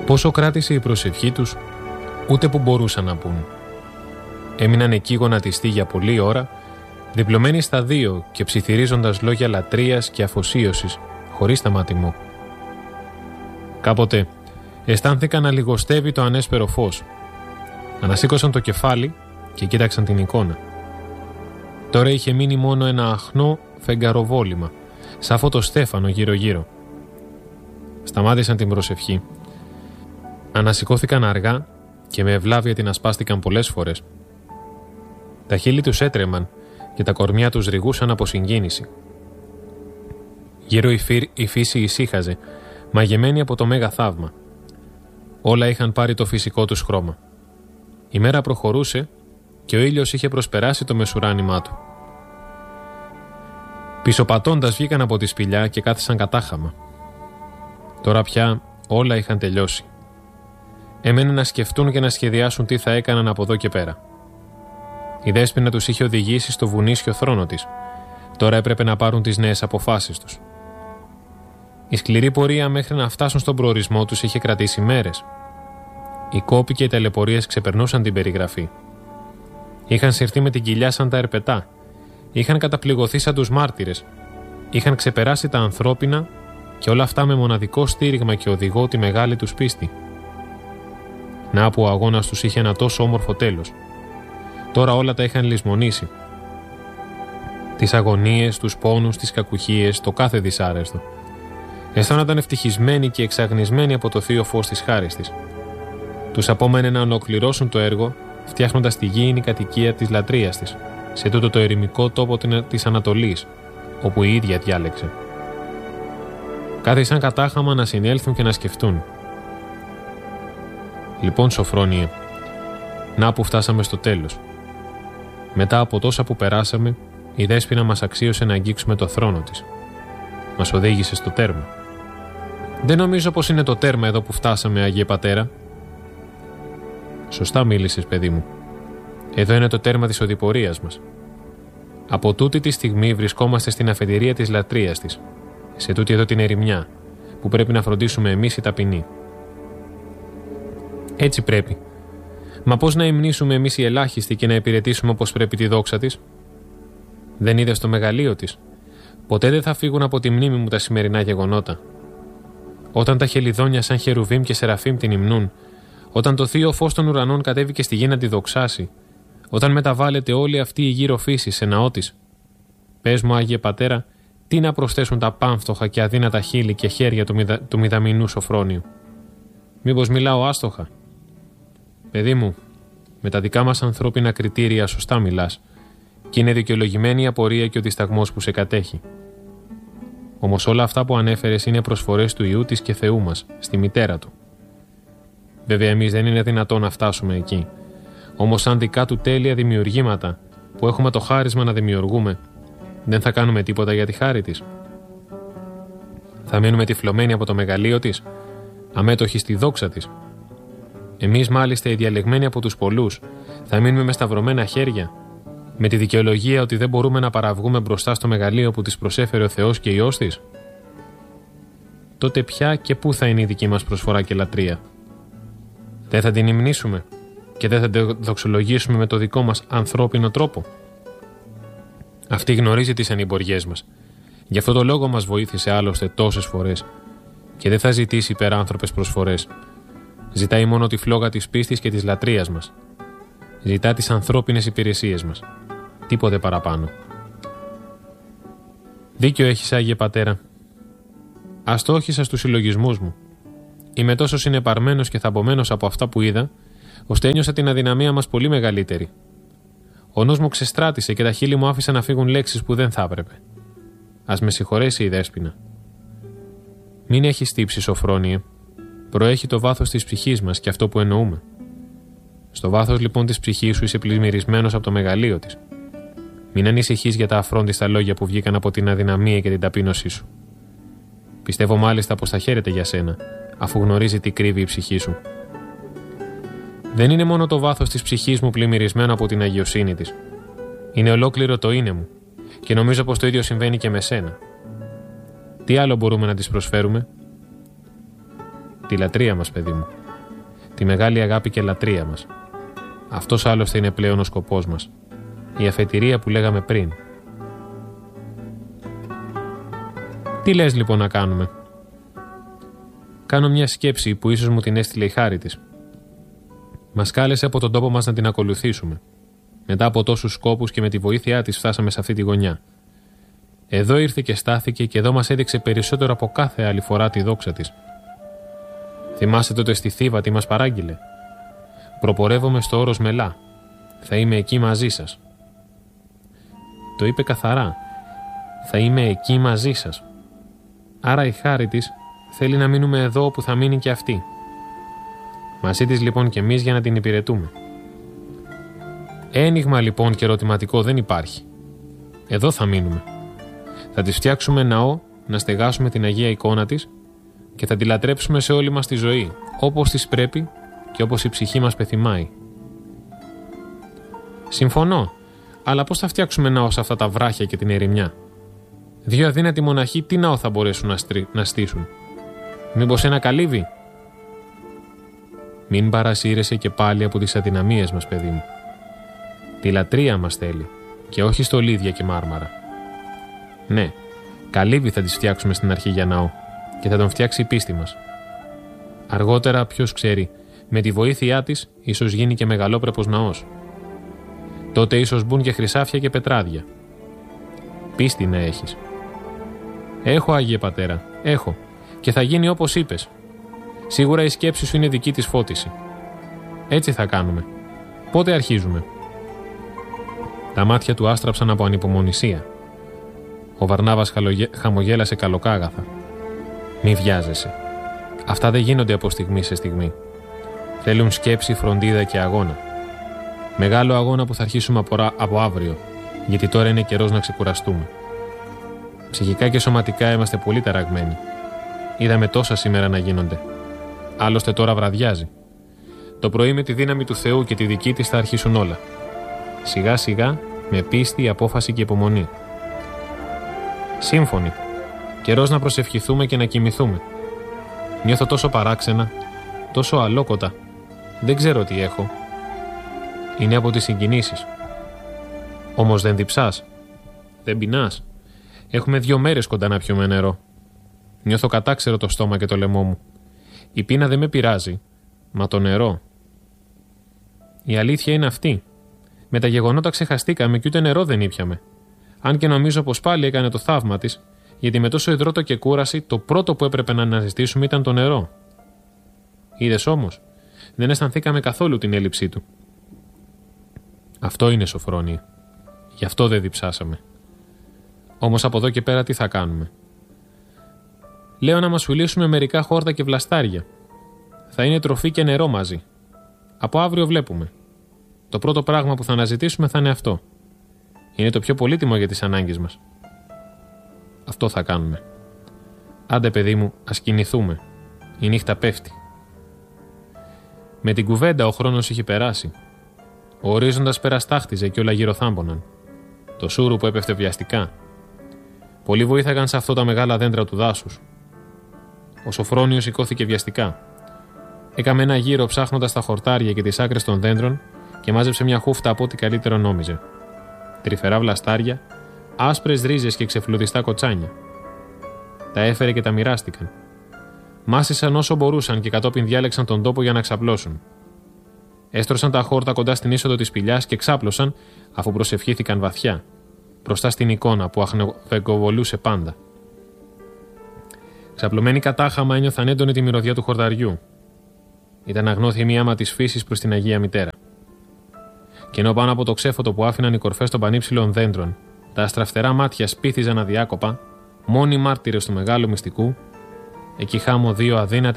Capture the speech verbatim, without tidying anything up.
Πόσο κράτησε η προσευχή τους, ούτε που μπορούσαν να πούν. Έμειναν εκεί γονατιστοί για πολλή ώρα, διπλωμένοι στα δύο και ψιθυρίζοντας λόγια λατρείας και αφοσίωσης, χωρίς σταματημό. Κάποτε αισθάνθηκαν να λιγοστεύει το ανέσπερο φως. Ανασήκωσαν το κεφάλι και κοίταξαν την εικόνα. Τώρα είχε μείνει μόνο ένα αχνό φεγγαροβόλημα, σαν φωτοστέφανο γύρω-γύρω. Σταμάτησαν την προσευχή. Ανασηκώθηκαν αργά και με ευλάβεια την ασπάστηκαν πολλές φορές. Τα χείλη τους έτρεμαν και τα κορμιά τους ρηγούσαν από συγκίνηση. Γύρω η, φύρ, η φύση ησύχαζε, μαγεμένη από το μέγα θαύμα. Όλα είχαν πάρει το φυσικό τους χρώμα. Η μέρα προχωρούσε και ο ήλιος είχε προσπεράσει το μεσουράνημά του. Πισωπατώντας βγήκαν από τη σπηλιά και κάθισαν κατάχαμα. Τώρα πια όλα είχαν τελειώσει. Έμενε να σκεφτούν και να σχεδιάσουν τι θα έκαναν από εδώ και πέρα. Η Δέσποινα τους είχε οδηγήσει στο βουνίσιο θρόνο της. Τώρα έπρεπε να πάρουν τις νέες αποφάσεις τους. Η σκληρή πορεία μέχρι να φτάσουν στον προορισμό τους είχε κρατήσει μέρες. Οι κόποι και οι ταλαιπωρίες ξεπερνούσαν την περιγραφή. Είχαν συρθεί με την κοιλιά σαν τα ερπετά. Είχαν καταπληγωθεί σαν τους μάρτυρες. Είχαν ξεπεράσει τα ανθρώπινα και όλα αυτά με μοναδικό στήριγμα και οδηγό τη μεγάλη τους πίστη. Να που ο αγώνας τους είχε ένα τόσο όμορφο τέλος. Τώρα όλα τα είχαν λησμονήσει. Τις αγωνίες, τους πόνους, τις κακουχίες, το κάθε δυσάρεστο. Αισθάνονταν ευτυχισμένοι και εξαγνισμένοι από το θείο φως της χάρης της. Τους απόμενε να ολοκληρώσουν το έργο, φτιάχνοντας τη γήινη κατοικία της λατρείας της, σε τούτο το ερημικό τόπο της Ανατολής, όπου η ίδια διάλεξε. Κάθισαν κατάχαμα να συνέλθουν και να σκεφτούν. Λοιπόν, Σοφρόνιε, να που φτάσαμε στο τέλος. Μετά από τόσα που περάσαμε, η Δέσποινα μας αξίωσε να αγγίξουμε το θρόνο της. Μας οδήγησε στο τέρμα. Δεν νομίζω πως είναι το τέρμα εδώ που φτάσαμε, Άγιε Πατέρα. Σωστά μίλησες, παιδί μου. Εδώ είναι το τέρμα της οδηπορίας μας. Από τούτη τη στιγμή βρισκόμαστε στην αφεντηρία της λατρείας της, σε τούτη εδώ την ερημιά, που πρέπει να φροντίσουμε εμείς οι ταπεινοί. Έτσι πρέπει. Μα πώς να υμνήσουμε εμείς οι ελάχιστοι και να υπηρετήσουμε όπως πρέπει τη δόξα της? Δεν είδες το μεγαλείο της? Ποτέ δεν θα φύγουν από τη μνήμη μου τα σημερινά γεγονότα. Όταν τα χελιδόνια σαν Χερουβίμ και Σεραφίμ την υμνούν, όταν το θείο φως των ουρανών κατέβηκε στη γη να τη δοξάσει, όταν μεταβάλλεται όλη αυτή η γύρω φύση σε ναό της. Πες μου, Άγιε Πατέρα, τι να προσθέσουν τα πάμφτωχα και αδύνατα χείλη και χέρια του, μηδα... του μηδαμινού Σοφρόνιου? Μήπως μιλάω άστοχα? Παιδί μου, με τα δικά μας ανθρώπινα κριτήρια σωστά μιλάς, και είναι δικαιολογημένη η απορία και ο δισταγμός που σε κατέχει. Όμως όλα αυτά που ανέφερες είναι προσφορές του Υιού της και Θεού μας, στη μητέρα του. Βέβαια, εμείς δεν είναι δυνατόν να φτάσουμε εκεί. Όμως, σαν δικά του τέλεια δημιουργήματα, που έχουμε το χάρισμα να δημιουργούμε, δεν θα κάνουμε τίποτα για τη χάρη της? Θα μείνουμε τυφλωμένοι από το μεγαλείο της, αμέτωχοι στη δόξα της? Εμείς, μάλιστα, οι διαλεγμένοι από τους πολλούς, θα μείνουμε με σταυρωμένα χέρια, με τη δικαιολογία ότι δεν μπορούμε να παραβγούμε μπροστά στο μεγαλείο που της προσέφερε ο Θεός και Υιός της? Τότε ποια και πού θα είναι η δική μας προσφορά και λατρεία? Δεν θα την υμνήσουμε και δεν θα την δοξολογήσουμε με το δικό μας ανθρώπινο τρόπο? Αυτή γνωρίζει τις ανημποριές μας. Γι' αυτό το λόγο μας βοήθησε άλλωστε τόσες φορές και δεν θα ζητήσει υπεράνθρωπες προσφορές. Ζητάει μόνο τη φλόγα της πίστης και της λατρείας μας. Ζητά τις ανθρώπινες υπηρεσίες μας. Τίποτε παραπάνω. Δίκιο έχεις, Άγιε Πατέρα. Αστόχησα στους συλλογισμούς μου. Είμαι τόσο συνεπαρμένος και θαμπομένος από αυτά που είδα, ώστε ένιωσα την αδυναμία μας πολύ μεγαλύτερη. Ο νους μου ξεστράτησε και τα χείλη μου άφησαν να φύγουν λέξεις που δεν θα έπρεπε. Ας με συγχωρέσει η Δέσποινα. Μην έχεις τύψει, Σοφρόνιε. Προέχει το βάθος της ψυχής μας και αυτό που εννοούμε. Στο βάθος λοιπόν της ψυχής σου είσαι πλημμυρισμένος από το μεγαλείο της. Μην ανησυχείς για τα αφρόντιστα λόγια που βγήκαν από την αδυναμία και την ταπείνωσή σου. Πιστεύω μάλιστα πως θα χαίρεται για σένα, αφού γνωρίζει τι κρύβει η ψυχή σου. Δεν είναι μόνο το βάθος της ψυχής μου πλημμυρισμένο από την αγιοσύνη της. Είναι ολόκληρο το είναι μου, και νομίζω πως το ίδιο συμβαίνει και με σένα. Τι άλλο μπορούμε να της προσφέρουμε? Τη λατρεία μας, παιδί μου. Τη μεγάλη αγάπη και λατρεία μας. Αυτός άλλωστε είναι πλέον ο σκοπός μας. Η αφετηρία που λέγαμε πριν. Τι λες λοιπόν να κάνουμε? Κάνω μια σκέψη που ίσως μου την έστειλε η χάρη της. Μας κάλεσε από τον τόπο μας να την ακολουθήσουμε. Μετά από τόσους σκόπους και με τη βοήθειά της φτάσαμε σε αυτή τη γωνιά. Εδώ ήρθε και στάθηκε και εδώ μας έδειξε περισσότερο από κάθε άλλη φορά τη δόξα της. Θυμάστε τότε στη Θήβα τι μας παράγγειλε? Προπορεύομαι στο όρος Μελά. Θα είμαι εκεί μαζί σας. Το είπε καθαρά. Θα είμαι εκεί μαζί σας. Άρα η χάρη της θέλει να μείνουμε εδώ όπου θα μείνει και αυτή. Μαζί της λοιπόν και εμείς για να την υπηρετούμε. Ένιγμα λοιπόν και ερωτηματικό δεν υπάρχει. Εδώ θα μείνουμε. Θα της φτιάξουμε ναό, να στεγάσουμε την Αγία εικόνα της και θα τη λατρέψουμε σε όλη μας τη ζωή, όπως της πρέπει και όπως η ψυχή μας πεθυμάει. Συμφωνώ, αλλά πώς θα φτιάξουμε ναό σε αυτά τα βράχια και την ερημιά? Δύο αδύνατοι μοναχοί τι ναό θα μπορέσουν να, στρι... να στήσουν? Μήπως ένα καλύβι? Μην παρασύρεσαι και πάλι από τις αδυναμίες μας, παιδί μου. Τη λατρεία μας θέλει και όχι στολίδια και μάρμαρα. Ναι, καλύβι θα τις φτιάξουμε στην αρχή για ναό και θα τον φτιάξει η πίστη μας. Αργότερα, ποιος ξέρει, με τη βοήθειά της ίσως γίνει και μεγαλόπρεπος ναός. Τότε ίσως μπουν και χρυσάφια και πετράδια. Πίστη να έχεις. Έχω, Άγιε Πατέρα, έχω, και θα γίνει όπως είπες. Σίγουρα η σκέψη σου είναι δική της φώτιση. Έτσι θα κάνουμε. Πότε αρχίζουμε? Τα μάτια του άστραψαν από ανυπομονησία. Ο Βαρνάβας χαμογέλασε καλοκάγαθα. Μη βιάζεσαι. Αυτά δεν γίνονται από στιγμή σε στιγμή. Θέλουν σκέψη, φροντίδα και αγώνα. Μεγάλο αγώνα που θα αρχίσουμε από, από αύριο, γιατί τώρα είναι καιρός να ξεκουραστούμε. Ψυχικά και σωματικά είμαστε πολύ ταραγμένοι. Είδαμε τόσα σήμερα να γίνονται. Άλλωστε τώρα βραδιάζει. Το πρωί με τη δύναμη του Θεού και τη δική της θα αρχίσουν όλα. Σιγά σιγά, με πίστη, απόφαση και υπομονή. Σύμφωνοι. Καιρός να προσευχηθούμε και να κοιμηθούμε. Νιώθω τόσο παράξενα, τόσο αλόκοτα. Δεν ξέρω τι έχω. Είναι από τις συγκινήσεις. Όμως δεν διψάς. Δεν πεινάς. Έχουμε δύο μέρες κοντά να πιούμε νερό. Νιώθω κατάξερο το στόμα και το λαιμό μου. Η πείνα δεν με πειράζει, μα το νερό. Η αλήθεια είναι αυτή. Με τα γεγονότα ξεχαστήκαμε και ούτε νερό δεν ήπιαμε. Αν και νομίζω πως πάλι έκανε το θαύμα της, γιατί με τόσο υδρότο και κούραση το πρώτο που έπρεπε να αναζητήσουμε ήταν το νερό. Είδες όμως, δεν αισθανθήκαμε καθόλου την έλλειψή του. Αυτό είναι σοφρόνη. Γι' αυτό δεν διψάσαμε. Όμως από εδώ και πέρα τι θα κάνουμε? Λέω να μας φουλήσουμε μερικά χόρτα και βλαστάρια. Θα είναι τροφή και νερό μαζί. Από αύριο βλέπουμε. Το πρώτο πράγμα που θα αναζητήσουμε θα είναι αυτό. Είναι το πιο πολύτιμο για τις ανάγκες μας. Αυτό θα κάνουμε. Άντε παιδί μου, ας κινηθούμε. Η νύχτα πέφτει. Με την κουβέντα ο χρόνος είχε περάσει. Ο ορίζοντας περαστάχτιζε και όλα γύρω θάμποναν. Το σούρου που έπεφτε βιαστικά. Πολλοί βοήθαγαν σε αυτό τα μεγάλα δέντρα του δάσους. Ο Σοφρόνιος σηκώθηκε βιαστικά. Έκαμε ένα γύρο ψάχνοντας τα χορτάρια και τις άκρες των δέντρων και μάζεψε μια χούφτα από ό,τι καλύτερο νόμιζε. Τρυφερά βλαστάρια, άσπρες ρίζες και ξεφλουδιστά κοτσάνια. Τα έφερε και τα μοιράστηκαν. Μάσησαν όσο μπορούσαν και κατόπιν διάλεξαν τον τόπο για να ξαπλώσουν. Έστρωσαν τα χόρτα κοντά στην είσοδο της σπηλιάς και ξάπλωσαν αφού προσευχήθηκαν βαθιά, μπροστά στην εικόνα που αχνοβεγκοβολούσε πάντα. Ξαπλωμένοι κατάχαμα ένιωθαν έντονη τη μυρωδιά του χορταριού. Ήταν αγνώθιμη άμα της φύσης προς την Αγία Μητέρα. Και ενώ πάνω από το ξέφωτο που άφηναν οι κορφές των πανύψηλων δέντρων, τα αστραφτερά μάτια σπίθιζαν αδιάκοπα, μόνοι μάρτυρες του μεγάλου μυστικού, εκεί χάμω δύο αδύνατες